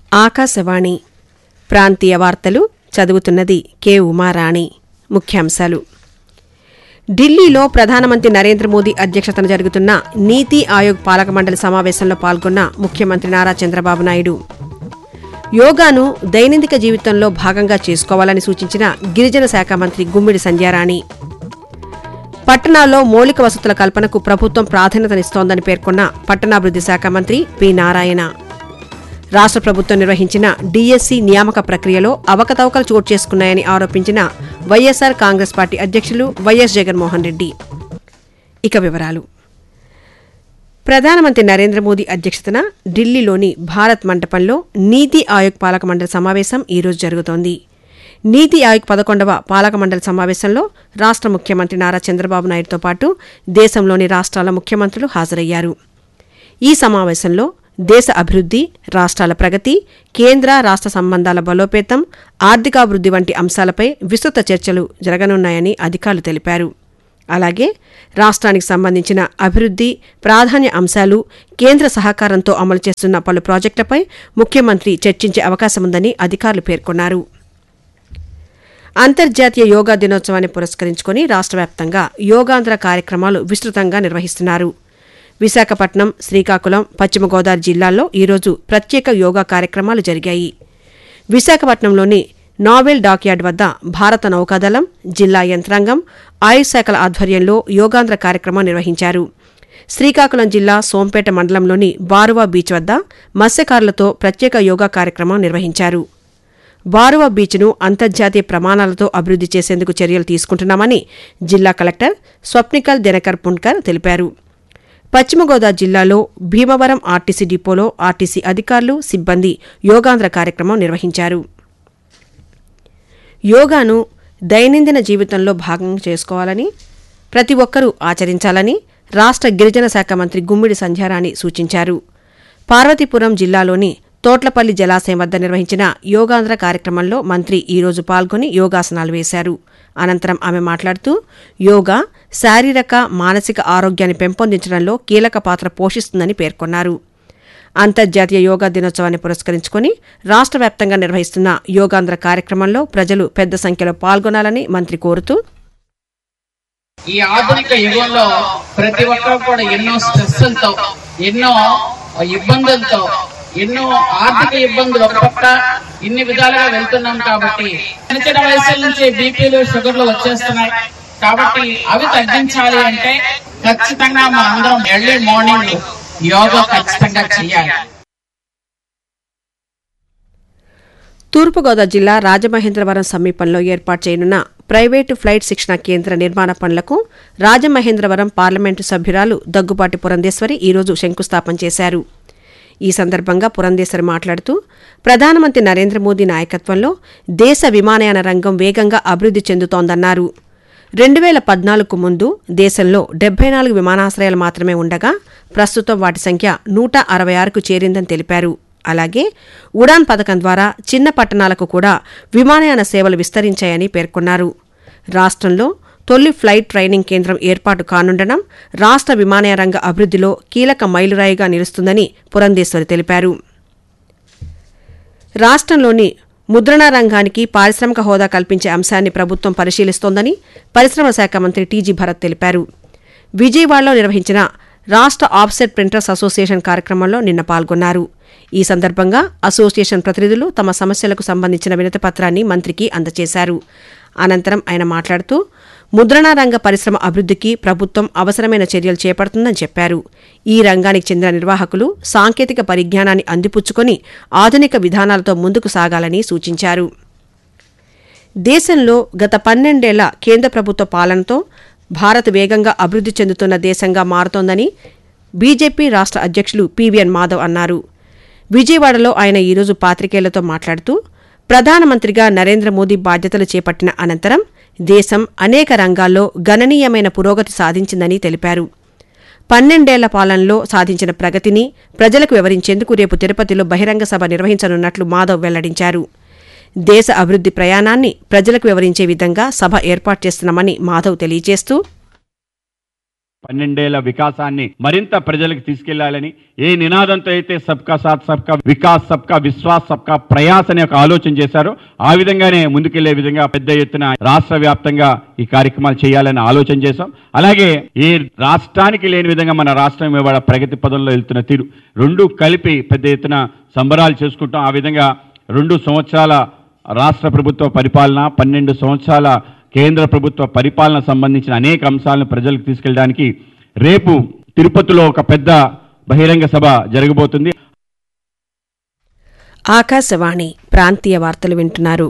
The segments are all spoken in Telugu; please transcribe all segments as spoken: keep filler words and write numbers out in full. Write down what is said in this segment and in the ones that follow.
ఆకాశవాణి ప్రాంతీయ వార్తలు చదువుతున్నది కె ఉమారాణి. ముఖ్యాంశాలు. ఢిల్లీలో ప్రధానమంత్రి నరేంద్ర మోదీ అధ్యక్షతన జరుగుతున్న నీతి ఆయోగ్ పాలక మండలి సమావేశంలో పాల్గొన్న ముఖ్యమంత్రి నారా చంద్రబాబు నాయుడు యోగాను దైనందిక జీవితంలో భాగంగా చేసుకోవాలని సూచించిన గిరిజన శాఖ మంత్రి గుమ్మిడి సంధ్యారాణి. పట్టణాల్లో మౌలిక వసతుల కల్పనకు ప్రభుత్వం ప్రాధాన్యతనిస్తోందని పేర్కొన్న పట్టణాభివృద్ది శాఖ మంత్రి పి నారాయణ. రాష్ట్ర ప్రభుత్వం నిర్వహించిన డీఎస్సీ నియామక ప్రక్రియలో అవకతవకలు చోటు చేసుకున్నాయని ఆరోపించిన వైఎస్సార్ కాంగ్రెస్ పార్టీ అధ్యక్షులు వైఎస్ జగన్మోహన్ రెడ్డి. ఇక వివరాలు. ప్రధానమంత్రి నరేంద్ర మోదీ అధ్యక్షతన ఢిల్లీలోని భారత్ మంటపంలో నీతి ఆయోగ్ పాలక మండలి సమావేశం ఈరోజు జరుగుతోంది. నీతి ఆయోగ్ పదకొండవ పాలక మండలి సమావేశంలో రాష్ట్ర ముఖ్యమంత్రి నారా చంద్రబాబు నాయుడుతో పాటు దేశంలోని రాష్ట్రాల ముఖ్యమంత్రులు హాజరయ్యారు. ఈ సమావేశంలో దేశ అభివృద్ది, రాష్ట్రాల ప్రగతి, కేంద్ర రాష్ట్ర సంబంధాల బలోపేతం, ఆర్థికాభివృద్ది వంటి అంశాలపై విస్తృత చర్చలు జరగనున్నాయని అధికారులు తెలిపారు. అలాగే రాష్ట్రానికి సంబంధించిన అభివృద్ది ప్రాధాన్య అంశాలు, కేంద్ర సహకారంతో అమలు చేస్తున్న పలు ప్రాజెక్టులపై ముఖ్యమంత్రి చర్చించే అవకాశముందని అధికారులు పేర్కొన్నారు. అంతర్జాతీయ యోగా దినోత్సవాన్ని పురస్కరించుకుని రాష్ట్ర వ్యాప్తంగా యోగాంధ్ర కార్యక్రమాలు విస్తృతంగా నిర్వహిస్తున్నారు. విశాఖపట్నం, శ్రీకాకుళం, పశ్చిమ గోదావరి జిల్లాల్లో ఈరోజు ప్రత్యేక యోగా కార్యక్రమాలు జరిగాయి. విశాఖపట్నంలోని నావెల్ డాక్యార్డ్ వద్ద భారత నౌకాదళం, జిల్లా యంత్రాంగం, ఆయుష్ శాఖల ఆధ్వర్యంలో యోగాంధ్ర కార్యక్రమం నిర్వహించారు. శ్రీకాకుళం జిల్లా సోంపేట మండలంలోని బారువా బీచ్ వద్ద మత్స్యకారులతో ప్రత్యేక యోగా కార్యక్రమం నిర్వహించారు. బారువా బీచ్ను అంతర్జాతీయ ప్రమాణాలతో అభివృద్ది చేసేందుకు చర్యలు తీసుకుంటున్నామని జిల్లా కలెక్టర్ స్వప్నికల్ దినకర్ పుణ్కర్ తెలిపారు. పశ్చిమ గోదావరి జిల్లాలో భీమవరం ఆర్టీసీ డిపోలో ఆర్టీసీ అధికారులు, సిబ్బంది యోగాంధ్ర కార్యక్రమం నిర్వహించారు. యోగాను దైనందిన జీవితంలో భాగం చేసుకోవాలని, ప్రతి ఒక్కరూ ఆచరించాలని రాష్ట్ర గిరిజన శాఖ మంత్రి గుమ్మిడి సంధ్యారాణి సూచించారు. పార్వతీపురం జిల్లాలోని తోట్లపల్లి జలాశయం వద్ద నిర్వహించిన యోగాంధ్ర కార్యక్రమంలో మంత్రి ఈరోజు పాల్గొని యోగాసనాలు వేశారు. అనంతరం ఆమె మాట్లాడుతూ యోగా శారీరక, మానసిక ఆరోగ్యాన్ని పెంపొందించడంలో కీలక పాత్ర పోషిస్తుందని పేర్కొన్నారు. అంతర్జాతీయ యోగా దినోత్సవాన్ని పురస్కరించుకుని రాష్ట్ర వ్యాప్తంగా నిర్వహిస్తున్న యోగాంధ్ర కార్యక్రమంలో ప్రజలు పెద్ద సంఖ్యలో పాల్గొనాలని మంత్రి కోరుతూ, ఈ ఆధునిక యుగంలో ప్రతి ఒక్కరు కూడా ఎన్నో స్ట్రెస్లతో, ఎన్నో ఇబ్బందులతో, ఎన్నో ఆర్థిక ఇబ్బందులు ఒక పక్క ఇన్ని విధాలుగా వెళ్తున్నాం. కాబట్టి చిన్న చిన్న వయసుల నుంచి బీపీలు, షుగర్లు వచ్చేస్తున్నాయి. కాబట్టి అవి తగ్గించాలి అంటే ఖచ్చితంగా మనందరం ఎర్లీ మార్నింగ్ యోగా ఖచ్చితంగా చేయాలి. తూర్పుగోదావరి జిల్లా రాజమహేంద్రవరం సమీపంలో ఏర్పాటు చేయనున్న ప్రైవేటు ఫ్లైట్ శిక్షణ కేంద్ర నిర్మాణ పనులకు రాజమహేంద్రవరం పార్లమెంటు సభ్యురాలు దగ్గుబాటి పురంధేశ్వరి ఈరోజు శంకుస్థాపన చేశారు. ఈ సందర్భంగా పురంధేశ్వరి మాట్లాడుతూ ప్రధానమంత్రి నరేంద్ర మోదీ నాయకత్వంలో దేశ విమానయాన రంగం వేగంగా అభివృద్ది చెందుతోందన్నారు. రెండు వేల పద్నాలుగుకు ముందు దేశంలో డెబ్బై నాలుగు విమానాశ్రయాలు మాత్రమే ఉండగా ప్రస్తుతం వాటి సంఖ్య నూట అరవై ఆరుకు చేరిందని తెలిపారు. అలాగే ఉడాన్ పథకం ద్వారా చిన్న పట్టణాలకు కూడా విమానయాన సేవలు విస్తరించాయని పేర్కొన్నారు. రాష్ట్రంలో తొలి ఫ్లైట్ ట్రైనింగ్ కేంద్రం ఏర్పాటు కానుండడం రాష్ట్ర విమానయాన రంగ అభివృద్దిలో కీలక మైలురాయిగా నిలుస్తుందని పురంధేశ్వరి తెలిపారు. రాష్ట్రంలోని ముద్రణ రంగానికి పారిశ్రామిక హోదా కల్పించే అంశాన్ని ప్రభుత్వం పరిశీలిస్తోందని పరిశ్రమల శాఖ మంత్రి టీజీ భరత్ తెలిపారు. విజయవాడలో నిర్వహించిన రాష్ట్ర ఆఫ్సెట్ ప్రింటర్స్ అసోసియేషన్ కార్యక్రమంలో నిన్న పాల్గొన్నారు. ఈ సందర్భంగా అసోసియేషన్ ప్రతినిధులు తమ సమస్యలకు సంబంధించిన వినతిపత్రాన్ని మంత్రికి అందజేశారు. అనంతరం ఆయన మాట్లాడుతూ ముద్రణా రంగ పరిశ్రమ అభివృద్దికి ప్రభుత్వం అవసరమైన చర్యలు చేపడుతుందని చెప్పారు. ఈ రంగానికి చెందిన నిర్వాహకులు సాంకేతిక పరిజ్ఞానాన్ని అందిపుచ్చుకొని ఆధునిక విధానాలతో ముందుకు సాగాలని సూచించారు. దేశంలో గత పన్నెండేళ్ల కేంద్ర ప్రభుత్వ పాలనతో భారత్ వేగంగా అభివృద్ది చెందుతున్న దేశంగా మారుతోందని బీజేపీ రాష్ట్ర అధ్యక్షులు పీవీఎన్ మాధవ్ అన్నారు. విజయవాడలో ఆయన ఈరోజు పాత్రికేయులతో మాట్లాడుతూ ప్రధానమంత్రిగా నరేంద్ర మోదీ బాధ్యతలు చేపట్టిన అనంతరం దేశం అనేక రంగాల్లో గణనీయమైన పురోగతి సాధించిందని తెలిపారు. పన్నెండేళ్ల పాలనలో సాధించిన ప్రగతిని ప్రజలకు వివరించేందుకు రేపు తిరుపతిలో బహిరంగ సభ నిర్వహించనున్నట్లు మాధవ్ వెల్లడించారు. దేశ అభివృద్ది ప్రయాణాన్ని ప్రజలకు వివరించే విధంగా సభ ఏర్పాటు చేస్తున్నామని మాధవ్ తెలియజేస్తూ, పన్నెండేళ్ల వికాసాన్ని మరింత ప్రజలకు తీసుకెళ్లాలని ఏ నినాదంతో అయితే సబ్కా సాత్ సబ్కా వికాస్ సబ్కా విశ్వాస్ సబ్కా ప్రయాస్ అనే ఒక ఆలోచన చేశారో ఆ విధంగానే ముందుకెళ్లే విధంగా పెద్ద ఎత్తున రాష్ట్ర వ్యాప్తంగా ఈ కార్యక్రమాలు చేయాలని ఆలోచన చేశాం. అలాగే ఏ రాష్ట్రానికి లేని విధంగా మన రాష్ట్రం ఇవాళ ప్రగతి పదంలో వెళ్తున్న తీరు రెండు కలిపి పెద్ద ఎత్తున సంబరాలు చేసుకుంటాం. ఆ విధంగా రెండు సంవత్సరాల రాష్ట్ర ప్రభుత్వ పరిపాలన, పన్నెండు సంవత్సరాల కేంద్ర ప్రభుత్వ పరిపాలన సంబంధించిన అనేక అంశాలను ప్రజలకు తీసుకెళ్ళడానికి రేపు తిరుపతిలో ఒక పెద్ద బహిరంగ సభ జరగబోతుంది. ఆకాశవాణి ప్రాంతీయ వార్తలు వింటున్నారు.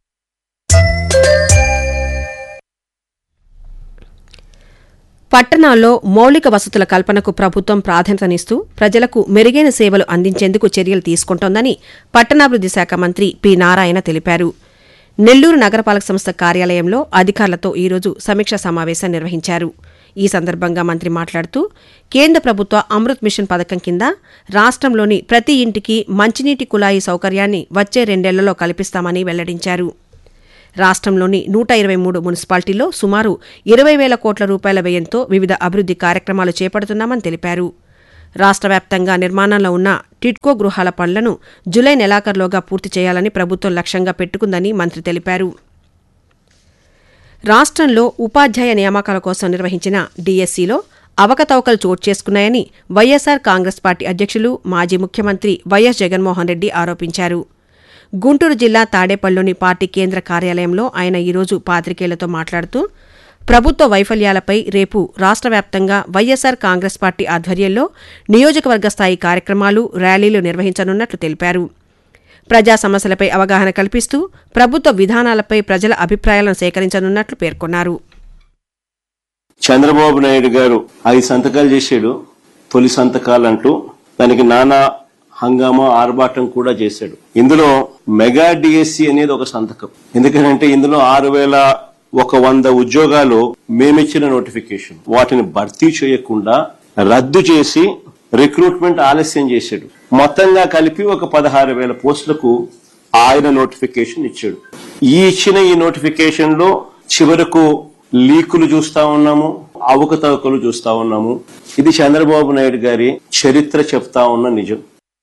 పట్టణాల్లో మౌలిక వసతుల కల్పనకు ప్రభుత్వం ప్రాధాన్యతనిస్తూ ప్రజలకు మెరుగైన సేవలు అందించేందుకు చర్యలు తీసుకుంటోందని పట్టణాభివృద్ది శాఖ మంత్రి పి నారాయణ తెలిపారు. నెల్లూరు నగరపాలక సంస్థ కార్యాలయంలో అధికారులతో ఈరోజు సమీక్షా సమావేశం నిర్వహించారు. ఈ సందర్భంగా మంత్రి మాట్లాడుతూ కేంద్ర ప్రభుత్వ అమృత్ మిషన్ పథకం కింద రాష్ట్రంలోని ప్రతి ఇంటికి మంచినీటి కుళాయి సౌకర్యాన్ని వచ్చే రెండేళ్లలో కల్పిస్తామని వెల్లడించారు. రాష్ట్రంలోని నూట ఇరవై మూడు మున్సిపాలిటీల్లో సుమారు ఇరవై వేల కోట్ల రూపాయల వ్యయంతో వివిధ అభివృద్ది కార్యక్రమాలు చేపడుతున్నామని తెలిపారు. రాష్ట్ర వ్యాప్తంగా నిర్మాణంలో ఉన్న టిడ్కో గృహాల పనులను జులై నెలాఖరులోగా పూర్తి చేయాలని ప్రభుత్వం లక్ష్యంగా పెట్టుకుందని మంత్రి తెలిపారు. రాష్ట్రంలో ఉపాధ్యాయ నియామకాల కోసం నిర్వహించిన డీఎస్సీలో అవకతవకలు చోటు చేసుకున్నాయని వైఎస్సార్ కాంగ్రెస్ పార్టీ అధ్యక్షులు మాజీ ముఖ్యమంత్రి వైఎస్ జగన్మోహన్ రెడ్డి ఆరోపించారు. గుంటూరు జిల్లా తాడేపల్లిలోని పార్టీ కేంద్ర కార్యాలయంలో ఆయన ఈరోజు పాత్రికేయులతో మాట్లాడుతూ ప్రభుత్వ వైఫల్యాలపై రేపు రాష్ట్ర వ్యాప్తంగా వైఎస్సార్ కాంగ్రెస్ పార్టీ ఆధ్వర్యంలో నియోజకవర్గ స్థాయి కార్యక్రమాలు, ర్యాలీలు నిర్వహించనున్నట్లు తెలిపారు. ప్రజా సమస్యలపై అవగాహన కల్పిస్తూ ప్రభుత్వ విధానాలపై ప్రజల అభిప్రాయాలను సేకరించనున్నట్లు పేర్కొన్నారు. చంద్రబాబు నాయుడు గారు ఐదు సంతకాలు చేశాడు. తొలి సంతకాలంటూ దానికి నానా హంగామా ఆర్భాటం కూడా చేశాడు. ఇందులో మెగా డిఎస్సి అనేది ఒక సంతకం. ఎందుకంటే ఇందులో ఆరు వేల ఒక వంద ఉద్యోగాలు మేమిచ్చిన నోటిఫికేషన్ వాటిని భర్తీ చేయకుండా రద్దు చేసి రిక్రూట్మెంట్ ఆలస్యం చేశాడు. మొత్తంగా కలిపి ఒక పదహారు వేల పోస్టులకు ఆయన నోటిఫికేషన్ ఇచ్చాడు. ఈ ఇచ్చిన ఈ నోటిఫికేషన్ లో చివరకు లీకులు చూస్తా ఉన్నాము, అవకతవకలు చూస్తా ఉన్నాము. ఇది చంద్రబాబు నాయుడు గారి చరిత్ర చెప్తా ఉన్న నిజం.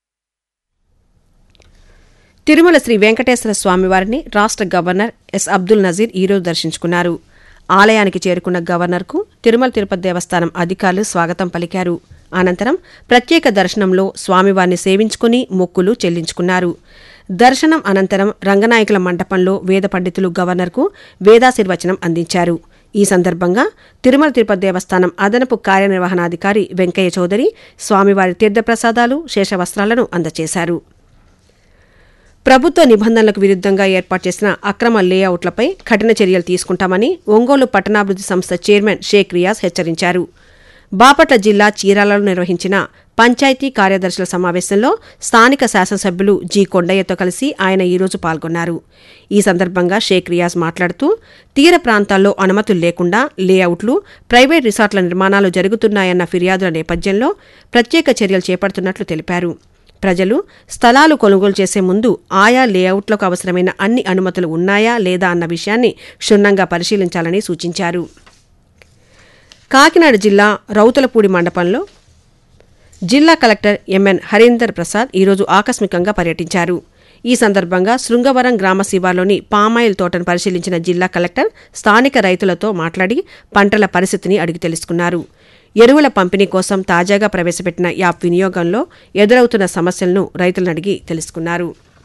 తిరుమల శ్రీ వెంకటేశ్వర స్వామివారిని రాష్ట్ర గవర్నర్ ఎస్ అబ్దుల్ నజీర్ ఈరోజు దర్శించుకున్నారు. ఆలయానికి చేరుకున్న గవర్నర్కు తిరుమల తిరుపతి దేవస్థానం అధికారులు స్వాగతం పలికారు. అనంతరం ప్రత్యేక దర్శనంలో స్వామివారిని సేవించుకుని మొక్కులు చెల్లించుకున్నారు. దర్శనం అనంతరం రంగనాయకుల మండపంలో వేద పండితులు గవర్నర్కు వేదాశీర్వచనం అందించారు. ఈ సందర్భంగా తిరుమల తిరుపతి దేవస్థానం అదనపు కార్యనిర్వహణాధికారి వెంకయ్య చౌదరి స్వామివారి తీర్థప్రసాదాలు, శేషవస్త్రాలను అందజేశారు. ప్రభుత్వ నిబంధనలకు విరుద్ధంగా ఏర్పాటు చేసిన అక్రమ లేఅవుట్లపై కఠిన చర్యలు తీసుకుంటామని ఒంగోలు పట్టణాభివృద్ది సంస్థ చైర్మన్ షేక్ రియాజ్ హెచ్చరించారు. బాపట్ల జిల్లా చీరాలలో నిర్వహించిన పంచాయతీ కార్యదర్శుల సమావేశంలో స్థానిక శాసనసభ్యులు జి కొండయ్యతో కలిసి ఆయన ఈరోజు పాల్గొన్నారు. ఈ సందర్భంగా షేక్ రియాజ్ మాట్లాడుతూ తీర ప్రాంతాల్లో అనుమతులు లేకుండా లేఅవుట్లు, ప్రైవేట్ రిసార్ట్ల నిర్మాణాలు జరుగుతున్నాయన్న ఫిర్యాదుల నేపథ్యంలో ప్రత్యేక చర్యలు చేపడుతున్నట్లు తెలిపారు. ప్రజలు స్థలాలు కొనుగోలు చేసే ముందు ఆయా లేఅవుట్లకు అవసరమైన అన్ని అనుమతులు ఉన్నాయా లేదా అన్న విషయాన్ని క్షుణ్ణంగా పరిశీలించాలని సూచించారు. కాకినాడ జిల్లా రౌతులపూడి మండపంలో జిల్లా కలెక్టర్ ఎంఎన్ హరీందర్ ప్రసాద్ ఈరోజు ఆకస్మికంగా పర్యటించారు. ఈ సందర్భంగా శృంగవరం గ్రామ శివార్లోని పామాయిల్ తోటను పరిశీలించిన జిల్లా కలెక్టర్ స్థానిక రైతులతో మాట్లాడి పంటల పరిస్థితిని అడిగి తెలుసుకున్నారు. ఎరువుల పంపిణీ కోసం తాజాగా ప్రవేశపెట్టిన యాప్ వినియోగంలో ఎదురవుతున్న సమస్యలను రైతులను అడిగి తెలుసుకున్నారు.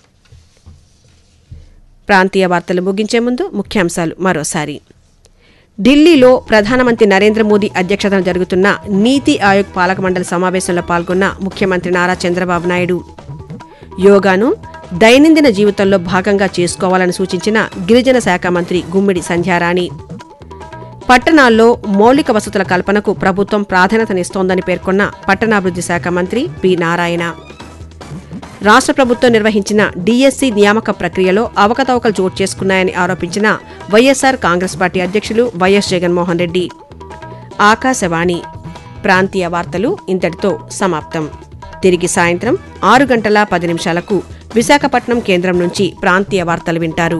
ప్రాంతీయ వార్తలు ముగించే ముందు ముఖ్యాంశాలు మరోసారి. ఢిల్లీలో ప్రధానమంత్రి నరేంద్ర మోదీ అధ్యక్షతన జరుగుతున్న నీతి ఆయోగ్ పాలక మండలి సమావేశంలో పాల్గొన్న ముఖ్యమంత్రి నారా చంద్రబాబు నాయుడు యోగాను దైనందిన జీవితంలో భాగంగా చేసుకోవాలని సూచించిన గిరిజన శాఖ మంత్రి గుమ్మిడి సంధ్యారాణి. పట్టణాల్లో మౌలిక వసతుల కల్పనకు ప్రభుత్వం ప్రాధాన్యతనిస్తోందని పేర్కొన్న పట్టణాభివృద్ది శాఖ మంత్రి పి నారాయణ. రాష్ట్ర ప్రభుత్వం నిర్వహించిన డీఎస్సీ నియామక ప్రక్రియలో అవకతవకలు చోటు చేసుకున్నాయని ఆరోపించిన వైఎస్సార్ కాంగ్రెస్ పార్టీ అధ్యక్షులు వైఎస్ జగన్మోహన్ రెడ్డి. ఆకాశవాణి ప్రాంతీయ వార్తలు ఇంతటితో సమాప్తం. తిరిగి సాయంత్రం ఆరు గంటల పది నిమిషాలకు విశాఖపట్నం కేంద్రం నుంచి ప్రాంతీయ వార్తలు వింటారు.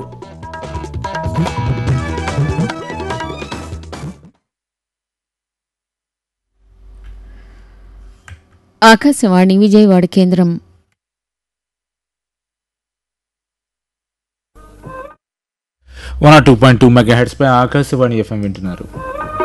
ఆకాశవాణి విజయవాడ కేంద్రం. One two point two mega heads పై ఆకాశవాణి ఎఫ్ఎం వింటున్నారు.